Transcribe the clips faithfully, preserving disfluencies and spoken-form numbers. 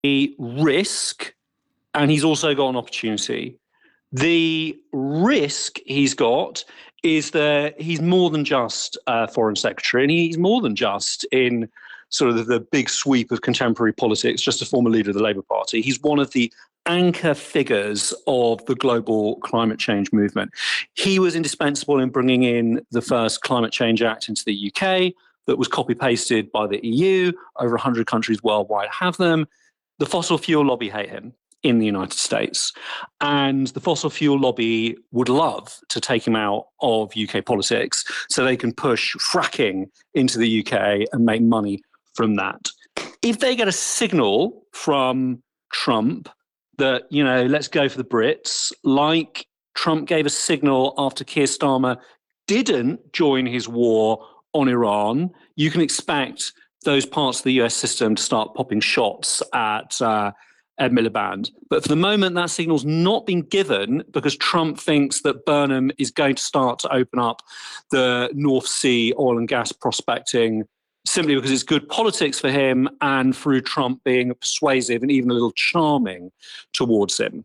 a risk and he's also got an opportunity. The risk he's got is that he's more than just a foreign secretary, and he's more than just in sort of the big sweep of contemporary politics, just a former leader of the Labour Party. He's one of the anchor figures of the global climate change movement. He was indispensable in bringing in the first Climate Change Act into the U K that was copy-pasted by the E U. Over one hundred countries worldwide have them. The fossil fuel lobby hate him in the United States. And the fossil fuel lobby would love to take him out of U K politics so they can push fracking into the U K and make money from that. If they get a signal from Trump that, you know, let's go for the Brits, like Trump gave a signal after Keir Starmer didn't join his war on Iran, you can expect those parts of the U S system to start popping shots at uh, Ed Miliband. But for the moment, that signal's not been given because Trump thinks that Burnham is going to start to open up the North Sea oil and gas prospecting simply because it's good politics for him and through Trump being persuasive and even a little charming towards him.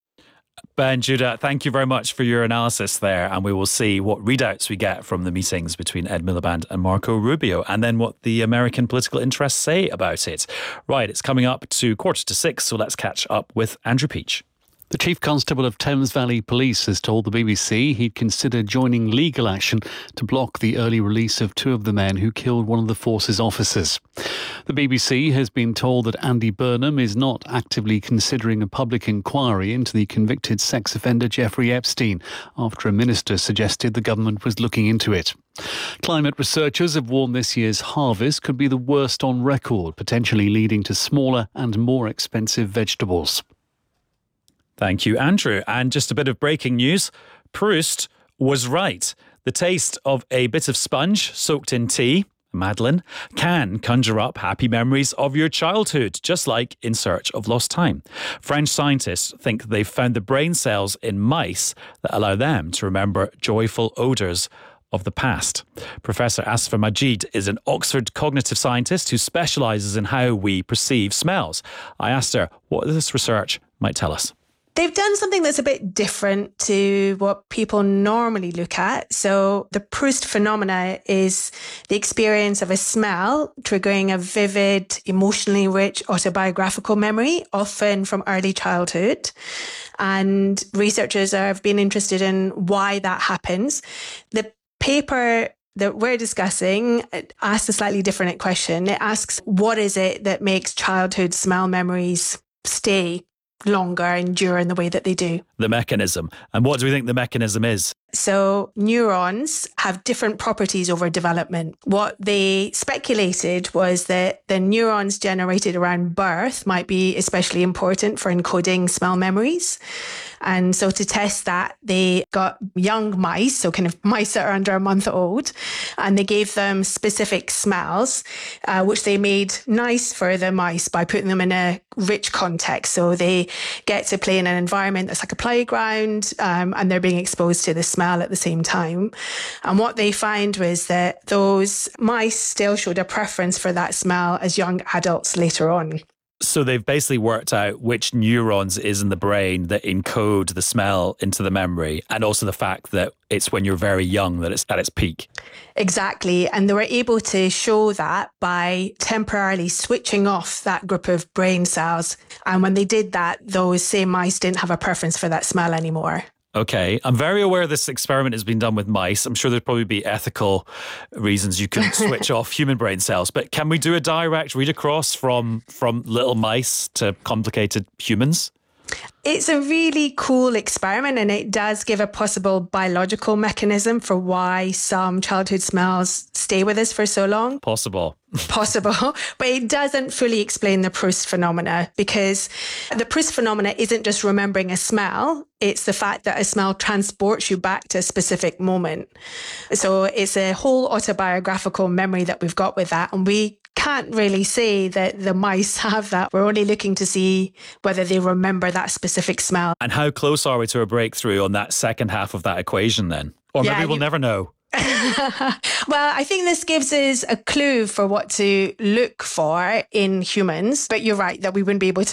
Ben, Judah, thank you very much for your analysis there, and we will see what readouts we get from the meetings between Ed Miliband and Marco Rubio, and then what the American political interests say about it. Right, it's coming up to quarter to six, so let's catch up with Andrew Peach. The Chief Constable of Thames Valley Police has told the B B C he'd consider joining legal action to block the early release of two of the men who killed one of the force's officers. The B B C has been told that Andy Burnham is not actively considering a public inquiry into the convicted sex offender Jeffrey Epstein after a minister suggested the government was looking into it. Climate researchers have warned this year's harvest could be the worst on record, potentially leading to smaller and more expensive vegetables. Thank you, Andrew. And just a bit of breaking news. Proust was right. The taste of a bit of sponge soaked in tea, Madeleine, can conjure up happy memories of your childhood, just like In Search of Lost Time. French scientists think they've found the brain cells in mice that allow them to remember joyful odours of the past. Professor Asfa Majid is an Oxford cognitive scientist who specialises in how we perceive smells. I asked her what this research might tell us. They've done something that's a bit different to what people normally look at. So the Proust phenomena is the experience of a smell triggering a vivid, emotionally rich autobiographical memory, often from early childhood. And researchers have been interested in why that happens. The paper that we're discussing asks a slightly different question. It asks, what is it that makes childhood smell memories stay longer, endure in the way that they do? The mechanism. And what do we think the mechanism is? So neurons have different properties over development. What they speculated was that the neurons generated around birth might be especially important for encoding smell memories. And so to test that, they got young mice, so kind of mice that are under a month old, and they gave them specific smells, uh, which they made nice for the mice by putting them in a rich context. So they get to play in an environment that's like a playground, um, and they're being exposed to the smell at the same time. And what they found was that those mice still showed a preference for that smell as young adults later on. So they've basically worked out which neurons is in the brain that encode the smell into the memory, and also the fact that it's when you're very young that it's at its peak. Exactly. And they were able to show that by temporarily switching off that group of brain cells. And when they did that, those same mice didn't have a preference for that smell anymore. Okay. I'm very aware this experiment has been done with mice. I'm sure there'd probably be ethical reasons you couldn't switch off human brain cells. But can we do a direct read across from, from little mice to complicated humans? It's a really cool experiment, and it does give a possible biological mechanism for why some childhood smells stay with us for so long. Possible. Possible. But it doesn't fully explain the Proust phenomena, because the Proust phenomena isn't just remembering a smell. It's the fact that a smell transports you back to a specific moment. So it's a whole autobiographical memory that we've got with that. And we can't really say that the mice have that. We're only looking to see whether they remember that specific smell. And how close are we to a breakthrough on that second half of that equation then? Or yeah, maybe we'll you, never know. Well, I think this gives us a clue for what to look for in humans, but you're right that we wouldn't be able to